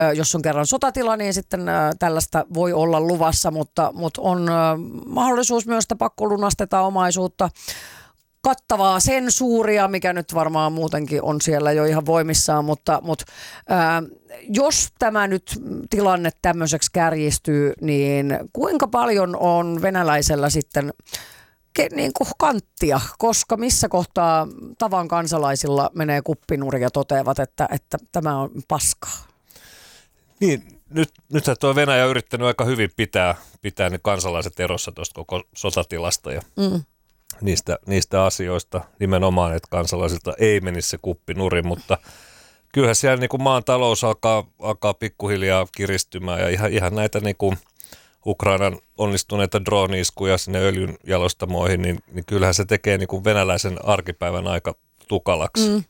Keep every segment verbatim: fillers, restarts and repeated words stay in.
Jos on kerran sotatila, niin sitten tällaista voi olla luvassa, mutta, mutta on mahdollisuus myös, että pakkolunastetaan omaisuutta. Kattavaa sensuuria, mikä nyt varmaan muutenkin on siellä jo ihan voimissaan, mutta, mutta ää, jos tämä nyt tilanne tämmöiseksi kärjistyy, niin kuinka paljon on venäläisellä sitten ke, niin kuin kanttia, koska missä kohtaa tavan kansalaisilla menee kuppinuri ja toteavat, että, että tämä on paskaa? Niin, nyt, nythän tuo Venäjä on yrittänyt aika hyvin pitää, pitää ne kansalaiset erossa tuosta koko sotatilasta ja mm. Niistä, niistä asioista nimenomaan, että kansalaisilta ei menisi se kuppi nurin, mutta kyllähän siellä niin kuin maan talous alkaa, alkaa pikkuhiljaa kiristymään ja ihan, ihan näitä niin kuin Ukrainan onnistuneita drone-iskuja sinne öljyn jalostamoihin, niin, niin kyllähän se tekee niin kuin venäläisen arkipäivän aika tukalaksi. Mm.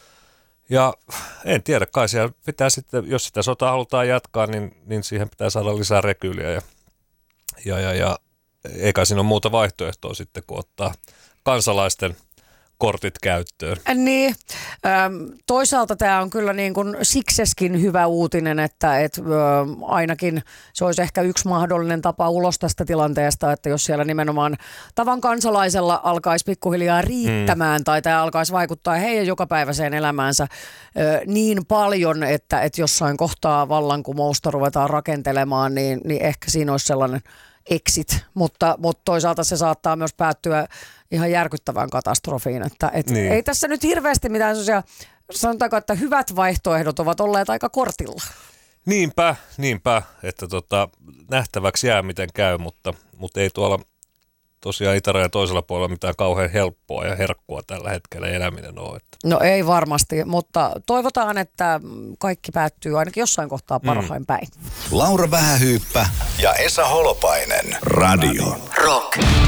Ja en tiedä, kai siellä pitää sitten, jos sitä sotaa halutaan jatkaa, niin, niin siihen pitää saada lisää rekyyliä ja, ja, ja, ja eikä siinä ole muuta vaihtoehtoa sitten, kun ottaa kansalaisten kortit käyttöön. Niin, toisaalta tämä on kyllä niin kuin sikseskin hyvä uutinen, että et, ainakin se olisi ehkä yksi mahdollinen tapa ulos tästä tilanteesta, että jos siellä nimenomaan tavan kansalaisella alkaisi pikkuhiljaa riittämään mm. tai tämä alkaisi vaikuttaa heidän jokapäiväiseen elämäänsä niin paljon, että et jossain kohtaa vallankumousta ruvetaan rakentelemaan, niin, niin ehkä siinä olisi sellainen exit, mutta, mutta toisaalta se saattaa myös päättyä ihan järkyttävään katastrofiin, että et niin. Ei tässä nyt hirveästi mitään sellaisia, sanotaanko, että hyvät vaihtoehdot ovat olleet aika kortilla. Niinpä, niinpä, että tota, nähtäväksi jää miten käy, mutta, mutta ei tuolla tosiaan itärajan toisella puolella mitään kauhean helppoa ja herkkua tällä hetkellä eläminen ole. Että. No ei varmasti, mutta toivotaan, että kaikki päättyy ainakin jossain kohtaa parhain mm. päin. Laura Vähähyyppä ja Esa Holopainen. Radio Rock.